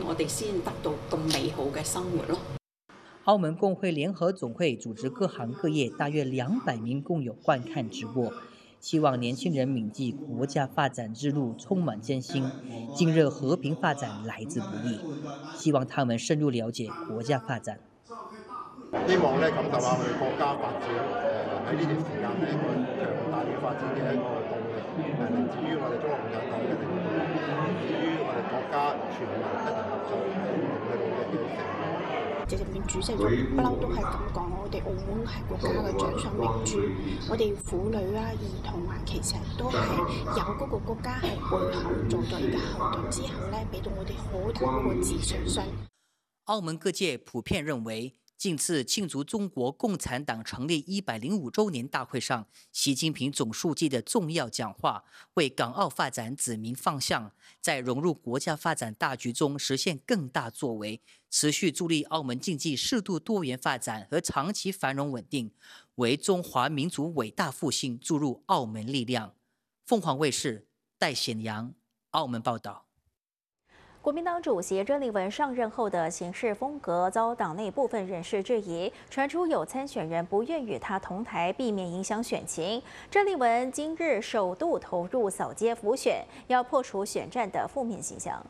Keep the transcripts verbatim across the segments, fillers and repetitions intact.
我哋先得到咁美好嘅生活咯。 澳门共会联合总会组织各行各业大约两百名共友观看直播，希望年轻人铭记国家发展之路充满艰辛，今日和平发展来之不易，希望他们深入了解国家发展。 希望咧感受下我哋國家發展，誒喺呢段時間咧一個強大嘅發展嘅一個動力，誒嚟自於我哋中國共產黨嘅領導，嚟自於我哋國家全民一齊合作共同去努力嘅成果。 習近平主席就不嬲都係咁講，我哋澳門係國家嘅掌上明珠，我哋婦女啊、兒童啊，其實都係有嗰個國家係背後做咗呢個後盾之後咧，俾到我哋好大嗰個自信心。 澳門各界普遍認為，近次慶祝中國共產黨成立一百零五周年大會上，習近平總書記的重要講話，為港澳發展指明方向，在融入國家發展大局中實現更大作為，持續助力澳門經濟適度多元發展和長期繁榮穩定，為中華民族偉大復興注入澳門力量。鳳凰衛視戴顯陽澳門報道。 国民党主席郑丽文上任后的行事风格遭党内部分人士质疑，传出有参选人不愿与他同台，避免影响选情。郑丽文今日首度投入扫街辅选，要破除选战的负面形象。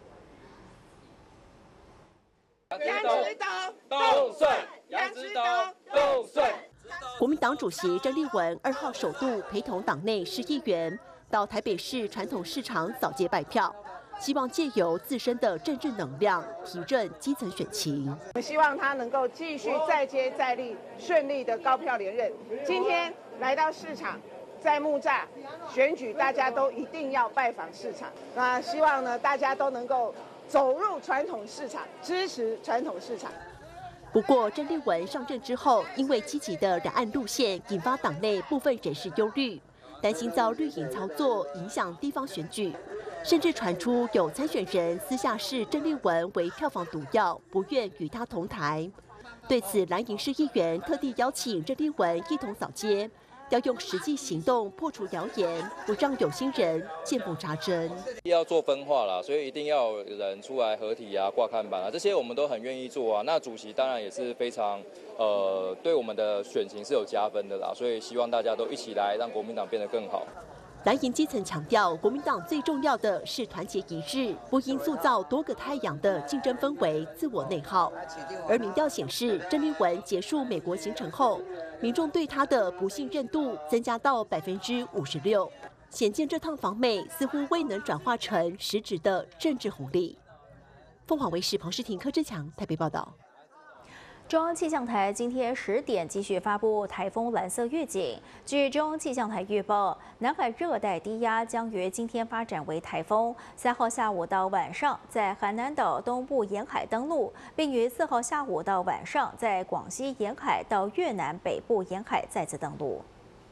杨指导都顺，杨指导都顺。 国民党主席郑丽文二号首度陪同党内市议员到台北市传统市场扫街拜票。希望借由自身的政治能量提振基层选情。 我们希望他能够继续再接再厉，顺利的高票连任。今天来到市场，在木栅选举，大家都一定要拜访市场。那希望呢，大家都能够走入传统市场，支持传统市场。 不过，郑丽文上任之后，因为积极的两岸路线，引发党内部分人士忧虑，担心遭绿营操作，影响地方选举。甚至传出有参选人私下视郑丽文为票房毒药，不愿与他同台。对此，蓝营市议员特地邀请郑丽文一同扫街，要用实际行动破除谣言，不让有心人见缝插针。 要做分化啦，所以一定要有人出来合体啊、挂看板啊，这些我们都很愿意做啊。那主席当然也是非常呃，对我们的选情是有加分的啦，所以希望大家都一起来，让国民党变得更好。 蓝营基层强调，国民党最重要的是团结一致，不应塑造多个太阳的竞争氛围、自我内耗。而民调显示，郑丽文结束美国行程后，民众对他的不信任度增加到百分之五十六，显见这趟访美似乎未能转化成实质的政治红利。凤凰卫视彭诗婷、柯志强台北报道。 中央气象台今天十点继续发布台风蓝色预警。据中央气象台预报，南海热带低压将于今天发展为台风，三号下午到晚上在海南岛东部沿海登陆，并于四号下午到晚上在广西沿海到越南北部沿海再次登陆。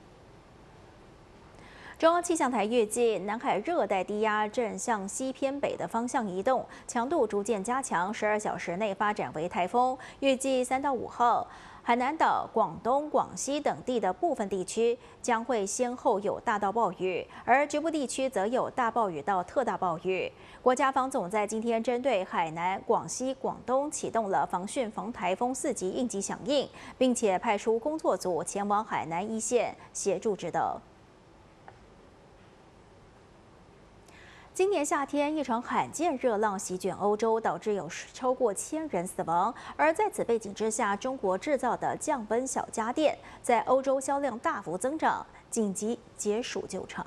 中央气象台预计，南海热带低压正向西偏北的方向移动，强度逐渐加强，十二小时内发展为台风。预计三到五号，海南岛、广东、广西等地的部分地区将会先后有大到暴雨，而局部地区则有大暴雨到特大暴雨。国家防总在今天针对海南、广西、广东启动了防汛防台风四级应急响应，并且派出工作组前往海南一线协助指导。今年夏天，一场罕见热浪席卷欧洲，导致有超过千人死亡。而在此背景之下，中国制造的降温小家电在欧洲销量大幅增长，紧急解暑救场。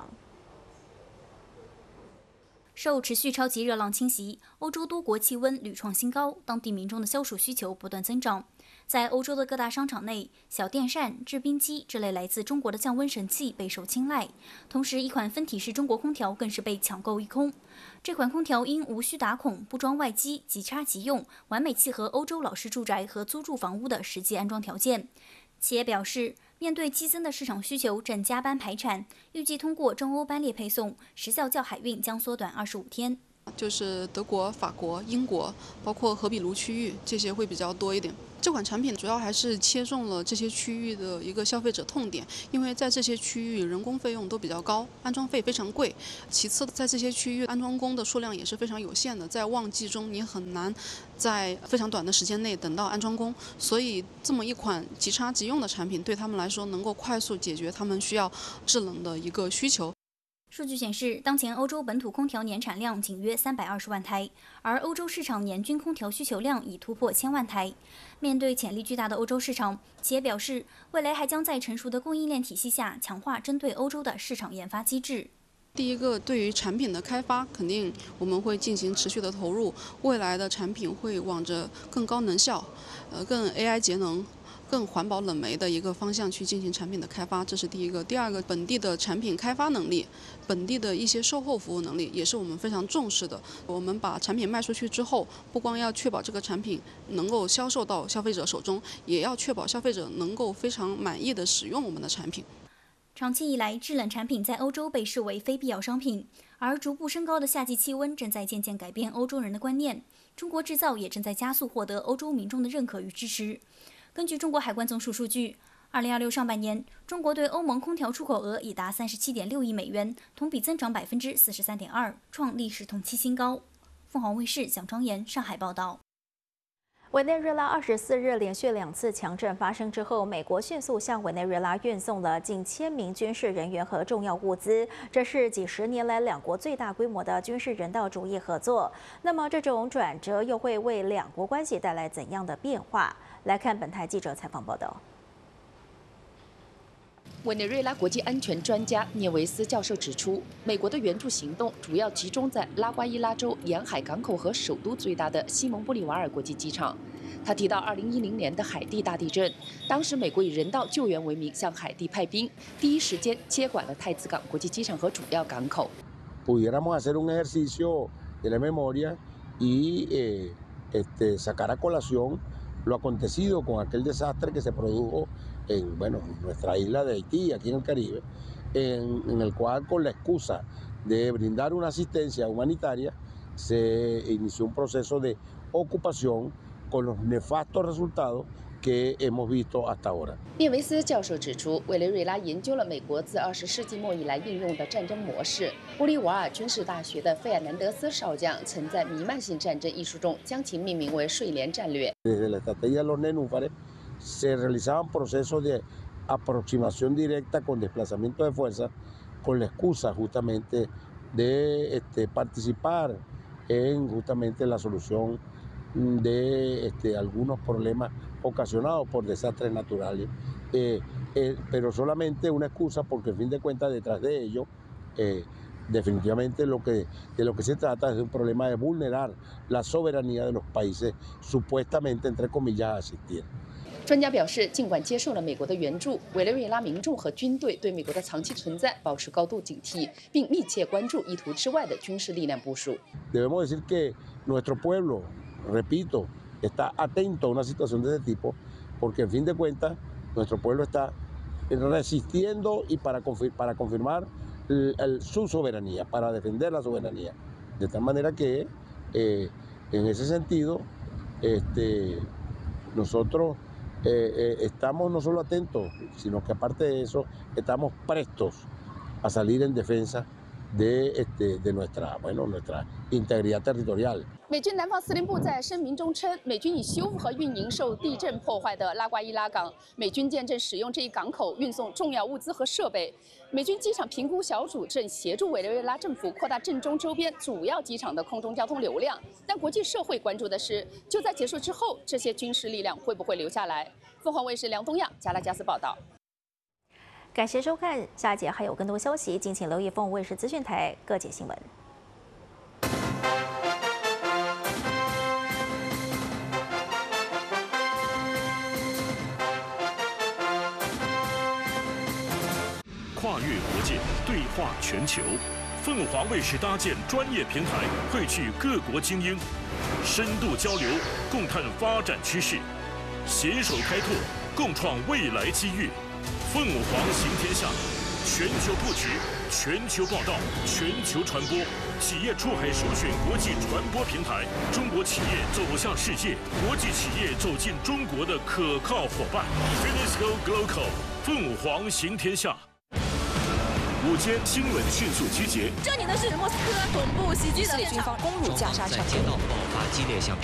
受持续超级热浪侵袭，欧洲多国气温屡创新高，当地民众的消暑需求不断增长。在欧洲的各大商场内，小电扇、制冰机这类来自中国的降温神器备受青睐。同时，一款分体式中国空调更是被抢购一空。这款空调因无需打孔、不装外机、即插即用，完美契合欧洲老式住宅和租住房屋的实际安装条件。企业表示，面对激增的市场需求，正加班排产，预计通过中欧班列配送，时效较海运将缩短二十五天。 就是德国、法国、英国，包括荷比卢区域这些会比较多一点。这款产品主要还是切中了这些区域的一个消费者痛点，因为在这些区域人工费用都比较高，安装费非常贵。其次，在这些区域安装工的数量也是非常有限的，在旺季中你很难在非常短的时间内等到安装工，所以这么一款即插即用的产品对他们来说能够快速解决他们需要制冷的一个需求。 数据显示，当前欧洲本土空调年产量仅约三百二十万台，而欧洲市场年均空调需求量已突破千万台。面对潜力巨大的欧洲市场，企业表示，未来还将在成熟的供应链体系下强化针对欧洲的市场研发机制。 第一个，对于产品的开发，肯定我们会进行持续的投入，未来的产品会往着更高能效、呃更 A I 节能、更环保冷媒的一个方向去进行产品的开发，这是第一个。第二个，本地的产品开发能力，本地的一些售后服务能力也是我们非常重视的。我们把产品卖出去之后，不光要确保这个产品能够销售到消费者手中，也要确保消费者能够非常满意的使用我们的产品。 长期以来，制冷产品在欧洲被视为非必要商品，而逐步升高的夏季气温正在渐渐改变欧洲人的观念。中国制造也正在加速获得欧洲民众的认可与支持。根据中国海关总署数据，二零二六上半年，中国对欧盟空调出口额已达三十七点六亿美元，同比增长百分之四十三点二，创历史同期新高。凤凰卫视蒋庄妍上海报道。 委内瑞拉二十四日连续两次强震发生之后，美国迅速向委内瑞拉运送了近千名军事人员和重要物资，这是几十年来两国最大规模的军事人道主义合作。那么，这种转折又会为两国关系带来怎样的变化？来看本台记者采访报道。 委内瑞拉国际安全专家涅维斯教授指出，美国的援助行动主要集中在拉瓜伊拉州沿海港口和首都最大的西蒙波利瓦尔国际机场。他提到，二零一零年的海地大地震，当时美国以人道救援为名向海地派兵，第一时间接管了太子港国际机场和主要港口。 Pudiéramos hacer un ejercicio de la memoria y eh, este, sacar a colación lo acontecido con aquel desastre que se produjo en, bueno, en nuestra isla de Haití, aquí en el Caribe, en, en el cual con la excusa de brindar una asistencia humanitaria se inició un proceso de ocupación con los nefastos resultados que hemos visto hasta ahora。 涅维斯教授指出，委内瑞拉研究了美国自二十世纪末以来应用的战争模式。玻利瓦尔军事大学的费尔南德斯少将曾在《弥漫性战争》一书中将其命名为“睡莲战略”。 Desde la estrategia de los nenúfares se realizaban procesos de aproximación directa con desplazamiento de fuerza, con la excusa justamente de este, participar en justamente la solución de este, algunos problemas ocasionados por desastres naturales, eh, eh, pero solamente una excusa porque, en fin de cuentas, detrás de ello, eh, definitivamente lo que, de lo que se trata es de un problema de vulnerar la soberanía de los países supuestamente, entre comillas, a asistir。 专家表示，尽管接受了美国的援助，委内瑞拉民众和军队对美国的长期存在保持高度警惕，并密切关注意图之外的军事力量部署。 Debemos decir que nuestro pueblo, repito, está atento a una situación de ese tipo, porque en fin de cuentas nuestro pueblo está resistiendo y para, confir para confirmar el, el, su soberanía, para defender la soberanía. De tal manera que eh, en ese sentido este, nosotros eh, eh, estamos no solo atentos, sino que aparte de eso estamos prestos a salir en defensa de, este, de nuestra, bueno, nuestra integridad territorial。 美军南方司令部在声明中称，美军已修复和运营受地震破坏的拉瓜伊拉港，美军舰正使用这一港口运送重要物资和设备。美军机场评估小组正协助委内瑞拉政府扩大震中周边主要机场的空中交通流量。但国际社会关注的是，就在结束之后，这些军事力量会不会留下来？凤凰卫视梁东亚、加拉加斯报道。 感谢收看，下节还有更多消息，敬请留意凤凰卫视资讯台各节新闻。 跨越国界，对话全球，凤凰卫视搭建专业平台，汇聚各国精英，深度交流，共探发展趋势，携手开拓，共创未来机遇。凤凰行天下，全球布局。 全球报道，全球传播，企业出海首选国际传播平台，中国企业走向世界，国际企业走进中国的可靠伙伴。Finisco Global， 凤凰行天下。午间新闻迅速集结， 这里的是莫斯科总部袭击的现场， 攻入加沙城， 街道爆发激烈相